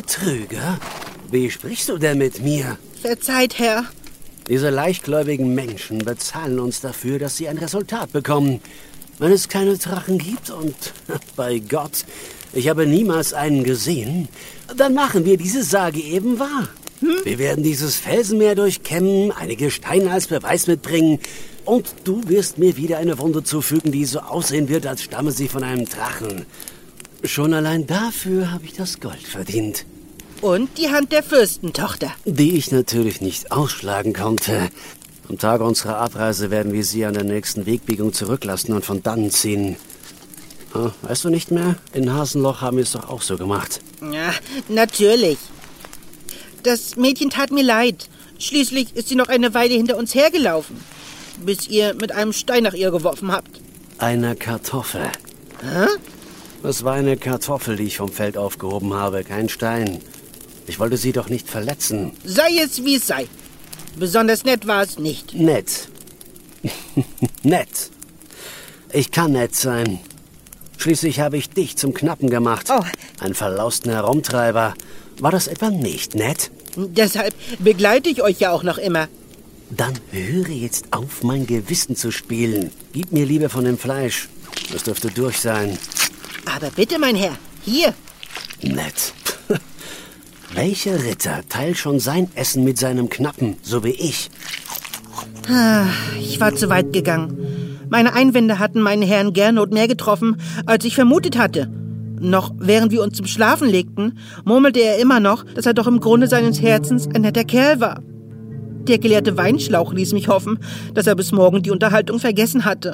Betrüger? Wie sprichst du denn mit mir? Verzeiht, Herr. Diese leichtgläubigen Menschen bezahlen uns dafür, dass sie ein Resultat bekommen. Wenn es keine Drachen gibt und bei Gott, ich habe niemals einen gesehen, dann machen wir diese Sage eben wahr. Wir werden dieses Felsenmeer durchkämmen, einige Steine als Beweis mitbringen und du wirst mir wieder eine Wunde zufügen, die so aussehen wird, als stamme sie von einem Drachen. Schon allein dafür habe ich das Gold verdient. Und die Hand der Fürstentochter. Die ich natürlich nicht ausschlagen konnte. Am Tag unserer Abreise werden wir sie an der nächsten Wegbiegung zurücklassen und von dannen ziehen. Oh, weißt du nicht mehr? In Hasenloch haben wir es doch auch so gemacht. Ja, natürlich. Das Mädchen tat mir leid. Schließlich ist sie noch eine Weile hinter uns hergelaufen, bis ihr mit einem Stein nach ihr geworfen habt. Eine Kartoffel. Hä? Das war eine Kartoffel, die ich vom Feld aufgehoben habe, kein Stein. Ich wollte sie doch nicht verletzen. Sei es, wie es sei. Besonders nett war es nicht. Nett. Nett. Ich kann nett sein. Schließlich habe ich dich zum Knappen gemacht. Oh. Ein verlausten Herumtreiber. War das etwa nicht nett? Deshalb begleite ich euch ja auch noch immer. Dann höre jetzt auf, mein Gewissen zu spielen. Gib mir lieber von dem Fleisch. Das dürfte durch sein. Aber bitte, mein Herr, hier. Nett. Welcher Ritter teilt schon sein Essen mit seinem Knappen, so wie ich? Ich war zu weit gegangen. Meine Einwände hatten meinen Herrn Gernot mehr getroffen, als ich vermutet hatte. Noch während wir uns zum Schlafen legten, murmelte er immer noch, dass er doch im Grunde seines Herzens ein netter Kerl war. Der gelehrte Weinschlauch ließ mich hoffen, dass er bis morgen die Unterhaltung vergessen hatte.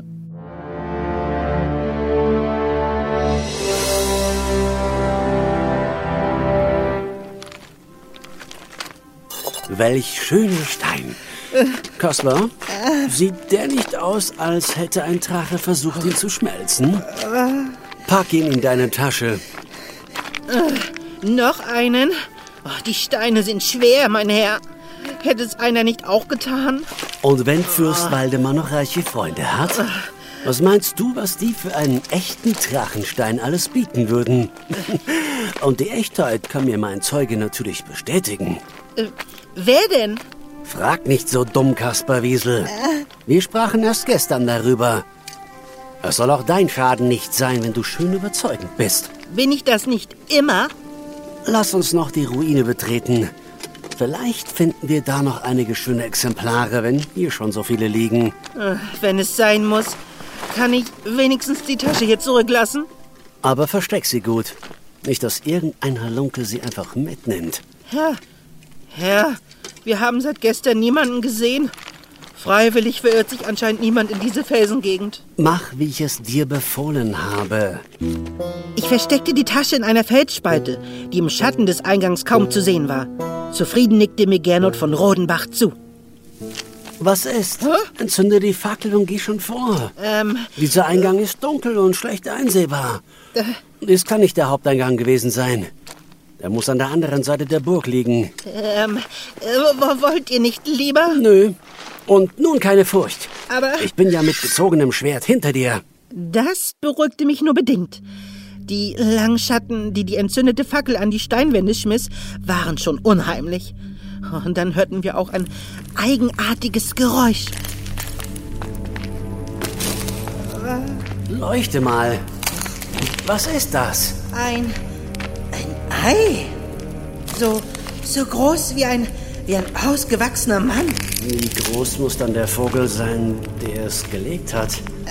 Welch schöner Stein. Kaspar, sieht der nicht aus, als hätte ein Drache versucht, ihn zu schmelzen? Pack ihn in deine Tasche. Noch einen? Oh, die Steine sind schwer, mein Herr. Hätte es einer nicht auch getan? Und wenn Fürst Waldemar noch reiche Freunde hat? Was meinst du, was die für einen echten Drachenstein alles bieten würden? Und die Echtheit kann mir mein Zeuge natürlich bestätigen. Wer denn? Frag nicht so dumm, Kaspar Wiesel. Wir sprachen erst gestern darüber. Es soll auch dein Schaden nicht sein, wenn du schön überzeugend bist. Bin ich das nicht immer? Lass uns noch die Ruine betreten. Vielleicht finden wir da noch einige schöne Exemplare, wenn hier schon so viele liegen. Wenn es sein muss, kann ich wenigstens die Tasche hier zurücklassen? Aber versteck sie gut. Nicht, dass irgendein Halunke sie einfach mitnimmt. Herr, wir haben seit gestern niemanden gesehen. Freiwillig verirrt sich anscheinend niemand in diese Felsengegend. Mach, wie ich es dir befohlen habe. Ich versteckte die Tasche in einer Felsspalte, die im Schatten des Eingangs kaum zu sehen war. Zufrieden nickte mir Gernot von Rodenbach zu. Was ist? Entzünde die Fackel und geh schon vor. Dieser Eingang ist dunkel und schlecht einsehbar. Dies kann nicht der Haupteingang gewesen sein. Er muss an der anderen Seite der Burg liegen. Wollt ihr nicht lieber? Nö. Und nun keine Furcht. Aber ich bin ja mit gezogenem Schwert hinter dir. Das beruhigte mich nur bedingt. Die langen Schatten, die die entzündete Fackel an die Steinwände schmiss, waren schon unheimlich. Und dann hörten wir auch ein eigenartiges Geräusch. Leuchte mal. Was ist das? Ein Ei. So groß wie ein ausgewachsener Mann. Wie groß muss dann der Vogel sein, der es gelegt hat?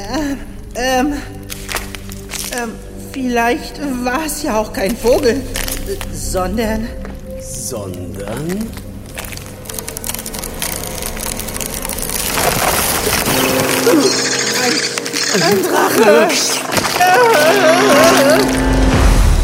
Vielleicht war es ja auch kein Vogel, sondern... Sondern? Ein Drache!